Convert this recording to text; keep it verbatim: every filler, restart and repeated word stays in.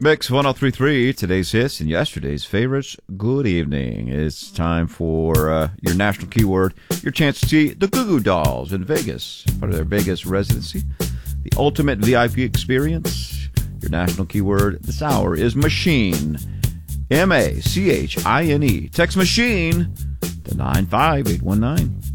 Mix one oh three point three, today's hits and yesterday's favorites. Good evening. It's time for uh, your national keyword, your chance to see the Goo Goo Dolls in Vegas, part of their Vegas residency. The ultimate V I P experience. Your national keyword this hour is machine. M A C H I N E. Text machine to nine five eight one nine.